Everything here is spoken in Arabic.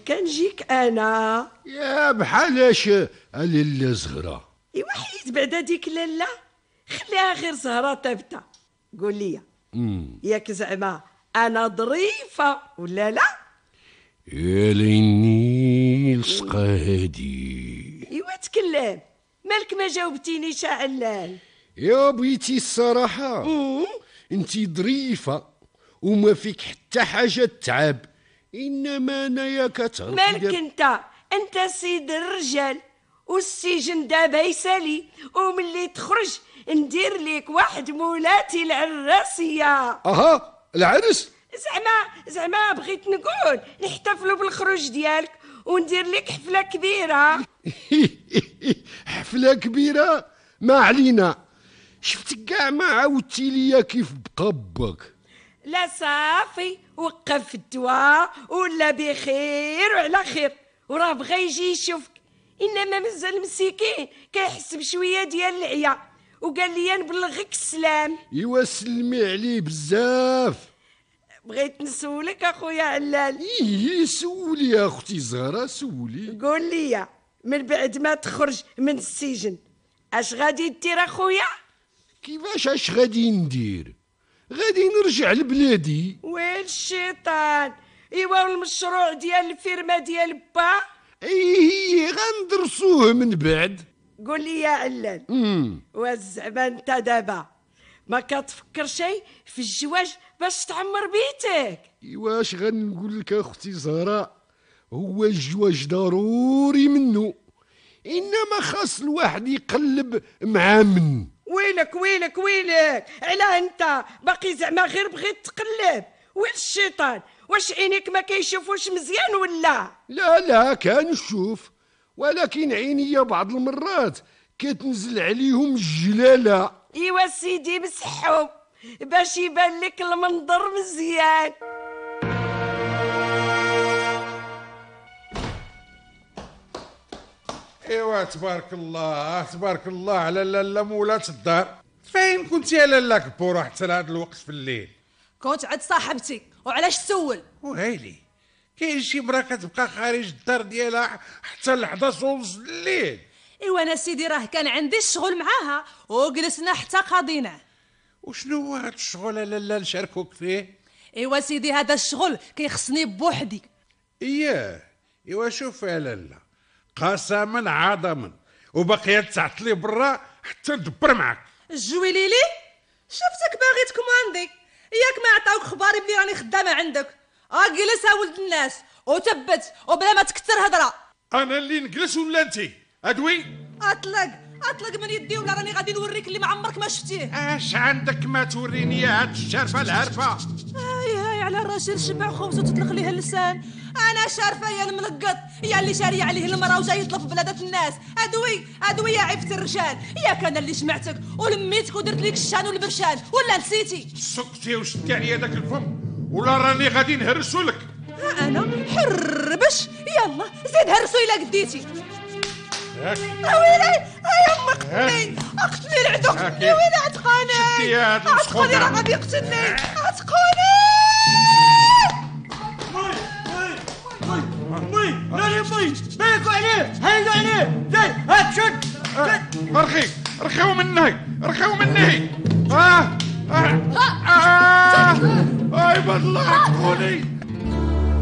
كنجيك انا. يا بحالاش لاله زهره؟ ايوا حيت بعدا ديك لاله خليها غير زهره ثابته. قول لي ياك زعما انا ظريفه ولا لا؟ يا ليني لصقه هادي. ايوا تكلم، مالك ما جاوبتينيش علال؟ يا بغيتي الصراحه انتي ظريفه وما فيك حتى حاجه تعب، انما انايا كتعرف مالك انت سيد الرجال، والسجن دابا يسالي، وملي تخرج ندير ليك واحد مولاتي العراسيه. اها العرس؟ زعما بغيت نقول نحتفلوا بالخروج ديالك وندير لك حفله كبيره. حفله كبيره؟ ما علينا. شفتك كاع ما عاودتي ليا كيف بقى باك. لا صافي، وقف الدواء ولا بخير وعلى خير، وراه بغا يجي يشوفك، انما مازال مسكين كيحس بشويه ديال العيا، وقال لي نبلغك السلام. ايوا سلمي عليه بزاف. بغيت نسولك اخويا علال. سولي يا اختي زهره، سولي. قول لي من بعد ما تخرج من السجن اش غادي دير اخويا؟ كيفاش اش غادي ندير؟ غادي نرجع لبلادي. وين الشيطان؟ ايوا المشروع ديال الفيرما ديال با غندرسوه من بعد. قول لي يا علال، وزعما انت دابا ما كتفكر شيء في الزواج باش تعمر بيتك؟ واش غنقول لك اختي زهراء، هو الزواج ضروري منه، انما خاص الواحد يقلب مع من. ويلك علاه انت باقي زعما غير بغيت تقلب؟ وين الشيطان؟ واش عينيك ما كيشوفوش مزيان ولا؟ لا كنشوف، ولكن عينيا بعض المرات كتنزل عليهم الجلاله. ايوا سيدي مسحوب باش يبان لك المنظر مزيان. ايوا تبارك الله على لاله مولات الدار. فين كنتي يا لاله كبوره حتى لهذا الوقت في الليل؟ كنت عند صاحبتي. وعلاش تسول؟ وهيلي كاين شي مرا كتبقى خارج الدار ديالها حتى ل 11 ونص الليل؟ ايوا انا سيدي راه كان عندي الشغل معاها وجلسنا حتى قضيناه. وشنو هو هذا الشغل لاله نشاركوك فيه؟ ايوا سيدي هذا الشغل كيخصني بوحدي. ايوا شوف يا لاله، قسما عظما وبقيت تعطلي برا حتى ندبر معك. الجويليلي شفتك باغي تكماندي، ياك ما عطاوك خباري بلي راني خدامه عندك؟ جلس يا ولد الناس وثبت وبلا ما تكثر هضره. انا اللي نجلس ولا انتي؟ ادوي اطلق من يدي ولا راني غادي نوريك اللي ما عمرك ما شفتيه. اش عندك ما توريني يا هاد الشارفه العارفه؟ هاي على الراجل شبع خبز وتطلق ليه اللسان. انا شارفه يا الملقط، يا اللي شاريه عليه المراه وجاي يطلب في بلادة الناس. ادوي يا عفت الرجال، ياك انا اللي جمعتك ولميتك ودرت ليك الشان والبرشان، ولا نسيتي؟ سكتي وشدي عليا داك الفم ولا راني غادي نهرسو لك. انا حربش، يلا زيد هرسو الا قديتي. ويلي يا امك اقتلني العدو، يا ويلي عتقاني، شدي يا هاد السخونه، راه غادي يقتلني، عتقاني. مي ناري مي بيكو عليه، هيدو عليه، زي هات شد رخيو مني. اي بالله عقوني.